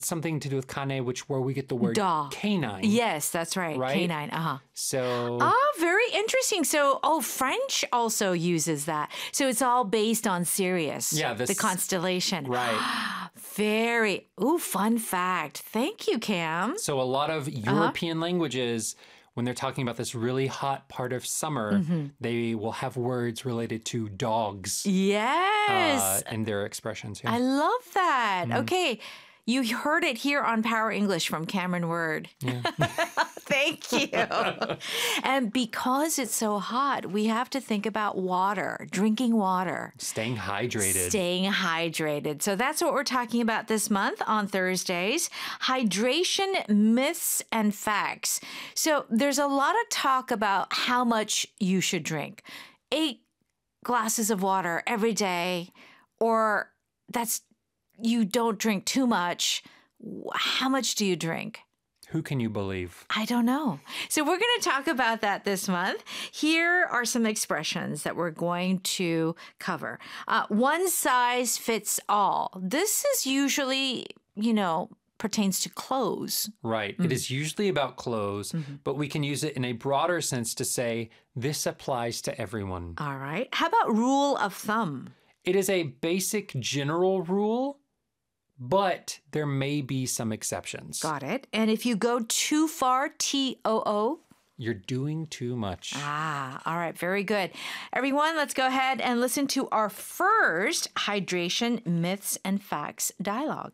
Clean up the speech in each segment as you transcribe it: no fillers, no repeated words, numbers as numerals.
something to do with kane, where we get the word Dog. canine. Yes, that's right. Right? Canine. So Oh, very interesting. So, French also uses that. So it's all based on Sirius. Yeah, the constellation. right. Very. Ooh, fun fact. Thank you, Cam. So a lot of European languages, when they're talking about this really hot part of summer, they will have words related to dogs Yes. in their expressions. I Yeah. love that. Okay. You heard it here on Power English from Cameron Word. Yeah. Thank you. And because it's so hot, we have to think about water, drinking water. Staying hydrated. Staying hydrated. So that's what we're talking about this month on Thursdays. Hydration myths and facts. So there's a lot of talk about how much you should drink. 8 glasses of water every day, or you don't drink too much. How much do you drink? Who can you believe? I don't know. So we're going to talk about that this month. Here are some expressions that we're going to cover. One size fits all. This is usually, pertains to clothes. Right. It is usually about clothes, but we can use it in a broader sense to say this applies to everyone. All right. How about rule of thumb? It is a basic general rule, but there may be some exceptions. Got it. And if you go too far, TOO? You're doing too much. All right. Very good. Everyone, let's go ahead and listen to our first hydration myths and facts dialogue.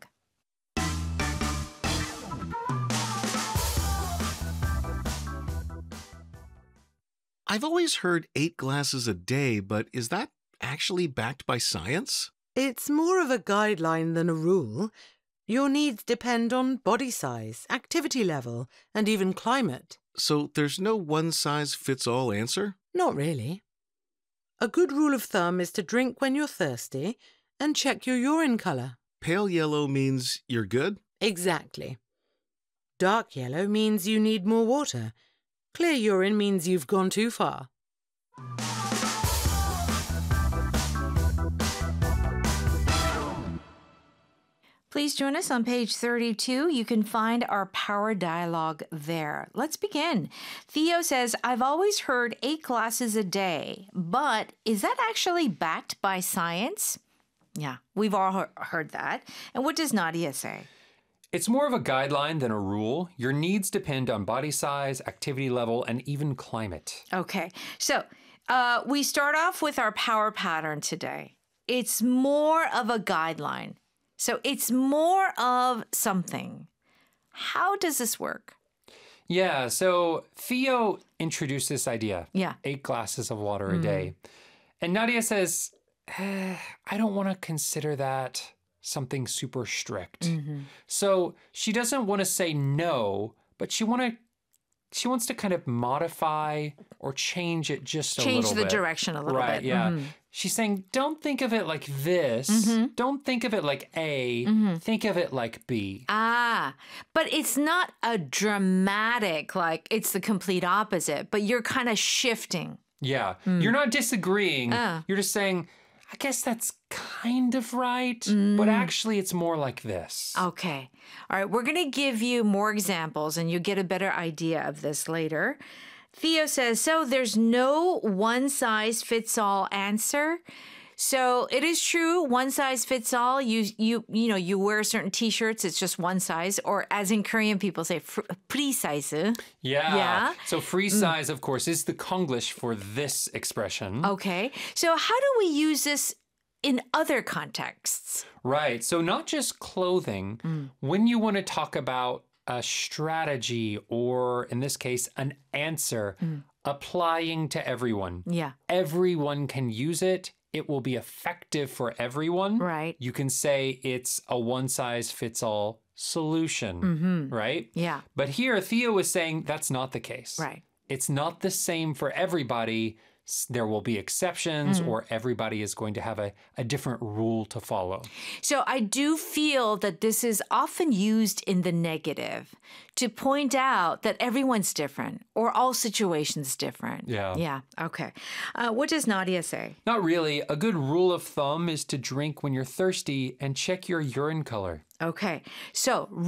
I've always heard 8 glasses a day, but is that actually backed by science? It's more of a guideline than a rule. Your needs depend on body size, activity level, and even climate. So there's no one-size-fits-all answer? Not really. A good rule of thumb is to drink when you're thirsty and check your urine colour. Pale yellow means you're good? Exactly. Dark yellow means you need more water. Clear urine means you've gone too far. Please join us on page 32. You can find our power dialogue there. Let's begin. Theo says, I've always heard 8 glasses a day, but is that actually backed by science? Yeah, we've all heard that. And what does Nadia say? It's more of a guideline than a rule. Your needs depend on body size, activity level, and even climate. Okay, so we start off with our power pattern today. It's more of a guideline. So it's more of something. How does this work? Yeah, so Theo introduced this idea. Yeah. 8 glasses of water a day. And Nadia says, I don't want to consider that something super strict. So she doesn't want to say no, but she wants to kind of modify or change it just a little bit. Change the direction a little bit. Right, yeah. She's saying, don't think of it like this. Don't think of it like A. Think of it like B. But it's not a dramatic, like it's the complete opposite, but you're kind of shifting. Yeah. You're not disagreeing. You're just saying, I guess that's kind of right, but actually it's more like this. Okay. All right. We're going to give you more examples and you'll get a better idea of this later. Theo says, so there's no one size fits all answer. So it is true, one size fits all. You wear certain t-shirts, it's just one size, or as in Korean people say, free size. Yeah. So free size, of course, is the Konglish for this expression. Okay. So how do we use this in other contexts? Right. So not just clothing. When you want to talk about a strategy or, in this case, an answer applying to everyone. Yeah. Everyone can use it. It will be effective for everyone. Right. You can say it's a one-size-fits-all solution, right? Yeah. But here, Theo is saying that's not the case. Right. It's not the same for everybody, there will be exceptions or everybody is going to have a different rule to follow. So I do feel that this is often used in the negative to point out that everyone's different or all situations different. Yeah. Yeah. Okay. What does Nadia say? Not really. A good rule of thumb is to drink when you're thirsty and check your urine color. Okay. So